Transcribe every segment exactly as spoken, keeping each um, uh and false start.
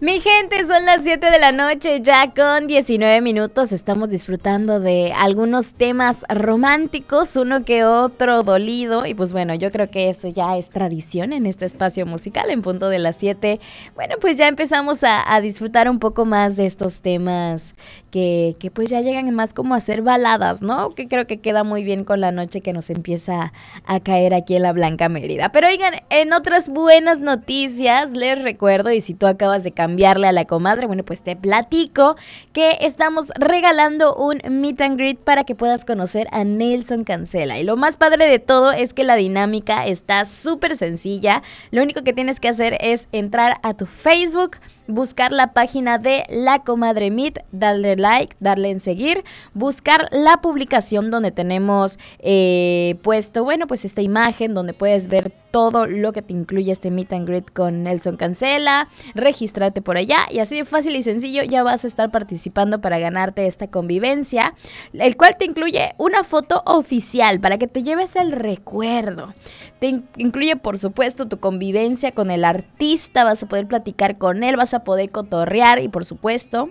Mi gente, son las siete de la noche, ya con diecinueve minutos. Estamos disfrutando de algunos temas románticos, uno que otro dolido. Y pues bueno, yo creo que eso ya es tradición en este espacio musical. En punto de las siete, bueno, pues ya empezamos a, a disfrutar un poco más de estos temas que, que pues ya llegan más como a ser baladas, ¿no? Que creo que queda muy bien con la noche que nos empieza a caer aquí en la Blanca Mérida. Pero oigan, en otras buenas noticias, les recuerdo, y si tú acabas de cambiarle a la comadre, bueno, pues te platico que estamos regalando un meet and greet para que puedas conocer a Nelson Cancela. Y lo más padre de todo es que la dinámica está súper sencilla. Lo único que tienes que hacer es entrar a tu Facebook, buscar la página de La Comadre Meet, darle like, darle en seguir, buscar la publicación donde tenemos eh, puesto, bueno, pues esta imagen donde puedes ver todo lo que te incluye este meet and greet con Nelson Cancela, regístrate por allá y así de fácil y sencillo ya vas a estar participando para ganarte esta convivencia, el cual te incluye una foto oficial para que te lleves el recuerdo. Te in- incluye, por supuesto, tu convivencia con el artista, vas a poder platicar con él, vas a poder cotorrear y, por supuesto,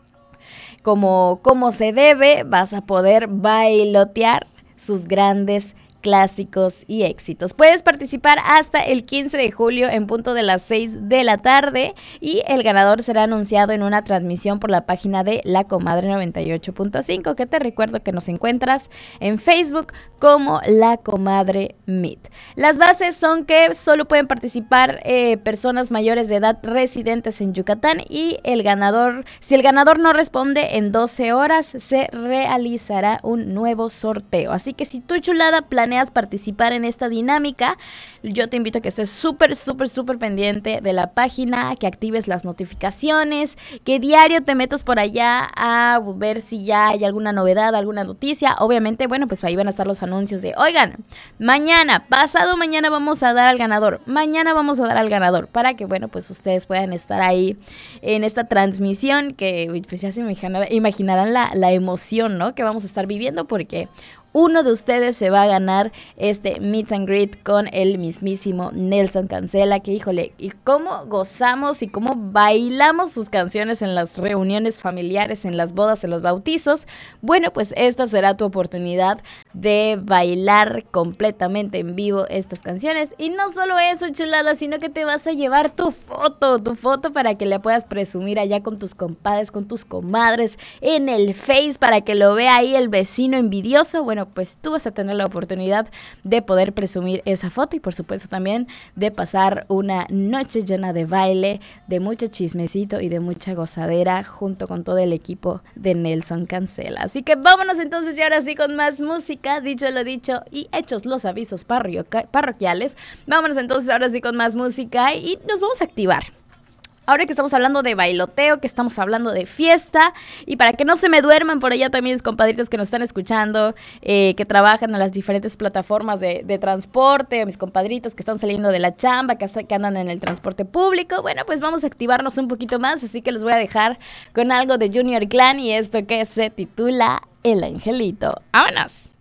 como, como se debe, vas a poder bailotear sus grandes clásicos y éxitos. Puedes participar hasta el quince de julio en punto de las seis de la tarde y el ganador será anunciado en una transmisión por la página de La Comadre noventa y ocho punto cinco, que te recuerdo que nos encuentras en Facebook como La Comadre Meet. Las bases son que solo pueden participar eh, personas mayores de edad residentes en Yucatán y el ganador, si el ganador no responde en doce horas, se realizará un nuevo sorteo. Así que si tú, chulada, planeas participar en esta dinámica, yo te invito a que estés súper, súper, súper pendiente de la página, que actives las notificaciones, que diario te metas por allá a ver si ya hay alguna novedad, alguna noticia. Obviamente, bueno, pues ahí van a estar los anuncios de, oigan, mañana, pasado mañana vamos a dar al ganador, mañana vamos a dar al ganador, para que, bueno, pues ustedes puedan estar ahí en esta transmisión, que pues ya se imaginarán, imaginarán la, la emoción, ¿no?, que vamos a estar viviendo, porque uno de ustedes se va a ganar este meet and greet con el mismísimo Nelson Cancela, que híjole, y cómo gozamos y cómo bailamos sus canciones en las reuniones familiares, en las bodas, en los bautizos. Bueno, pues esta será tu oportunidad de bailar completamente en vivo estas canciones. Y no solo eso, chulada, sino que te vas a llevar tu foto, tu foto para que la puedas presumir allá con tus compadres, con tus comadres, en el Face, para que lo vea ahí el vecino envidioso. Bueno, pues tú vas a tener la oportunidad de poder presumir esa foto y, por supuesto, también de pasar una noche llena de baile, de mucho chismecito y de mucha gozadera junto con todo el equipo de Nelson Cancela. Así que vámonos entonces y ahora sí con más música, dicho lo dicho y hechos los avisos parroquia- parroquiales. Vámonos entonces ahora sí con más música y nos vamos a activar. Ahora que estamos hablando de bailoteo, que estamos hablando de fiesta, y para que no se me duerman por allá también mis compadritos que nos están escuchando, eh, que trabajan en las diferentes plataformas de, de transporte, mis compadritos que están saliendo de la chamba, que, que andan en el transporte público, bueno, pues vamos a activarnos un poquito más, así que los voy a dejar con algo de Junior Clan y esto que se titula El Angelito. ¡Vámonos!